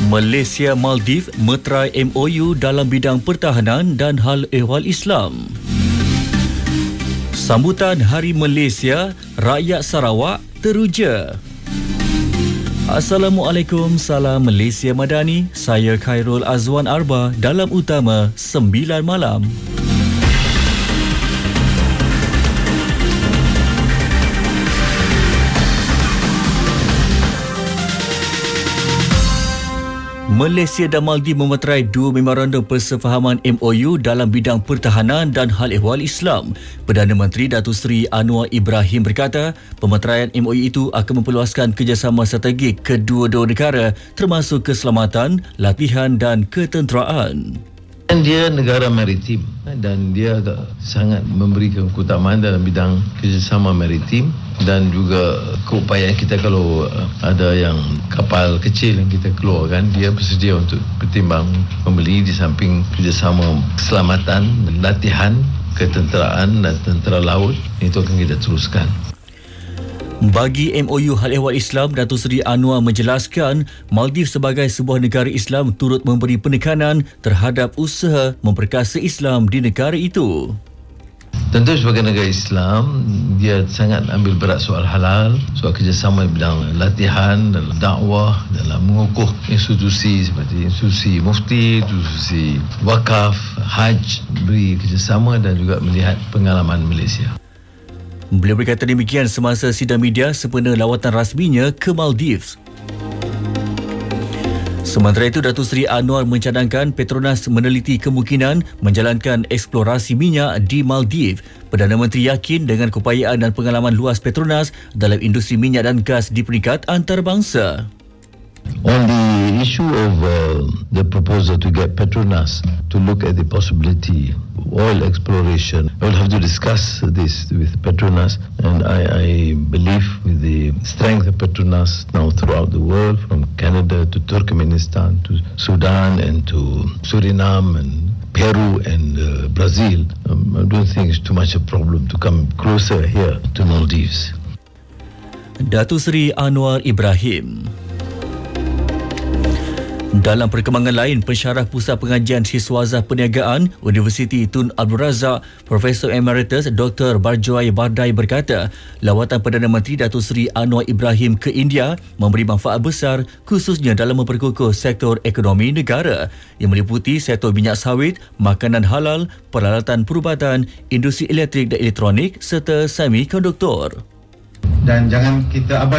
Malaysia Maldives meterai MOU dalam bidang pertahanan dan hal ehwal Islam. Sambutan Hari Malaysia, rakyat Sarawak teruja. Assalamualaikum, salam Malaysia Madani. Saya Khairul Azwan Arba dalam Utama 9 Malam. Malaysia dan Maldives memeterai dua memorandum persefahaman MOU dalam bidang pertahanan dan hal ehwal Islam. Perdana Menteri Datuk Seri Anwar Ibrahim berkata, pemeteraian MOU itu akan memperluaskan kerjasama strategik kedua-dua negara termasuk keselamatan, latihan dan ketenteraan. Dan dia negara maritim dan dia sangat memberikan keutamaan dalam bidang kerjasama maritim dan juga keupayaan kita kalau ada yang kapal kecil yang kita keluarkan, dia bersedia untuk bertimbang membeli di samping kerjasama keselamatan, latihan, ketenteraan dan tentera laut. Itu akan kita teruskan. Bagi MOU Hal Ehwal Islam, Datuk Seri Anwar menjelaskan Maldives sebagai sebuah negara Islam turut memberi penekanan terhadap usaha memperkasa Islam di negara itu. Tentu sebagai negara Islam, dia sangat ambil berat soal halal, soal kerjasama di bidang latihan, dalam dakwah, dalam mengukuh institusi seperti institusi mufti, institusi wakaf, haj, beri kerjasama dan juga melihat pengalaman Malaysia. Beliau berkata demikian semasa sidang media sempena lawatan rasminya ke Maldives. Sementara itu, Datuk Seri Anwar mencadangkan Petronas meneliti kemungkinan menjalankan eksplorasi minyak di Maldives. Perdana Menteri yakin dengan keupayaan dan pengalaman luas Petronas dalam industri minyak dan gas di peringkat antarabangsa. On the issue of the proposal to get Petronas to look at the possibility of oil exploration, I will have to discuss this with Petronas, and I believe with the strength of Petronas now throughout the world, from Canada to Turkmenistan to Sudan and to Suriname and Peru and Brazil, I don't think it's too much a problem to come closer here to Maldives. Datuk Seri Anwar Ibrahim. Dalam perkembangan lain, pensyarah Pusat Pengajian Siswazah Perniagaan Universiti Tun Abdul Razak, Profesor Emeritus Dr. Barjoy Bardai berkata, lawatan Perdana Menteri Datuk Seri Anwar Ibrahim ke India memberi manfaat besar khususnya dalam memperkukuh sektor ekonomi negara yang meliputi sektor minyak sawit, makanan halal, peralatan perubatan, industri elektrik dan elektronik serta semikonduktor. Dan jangan kita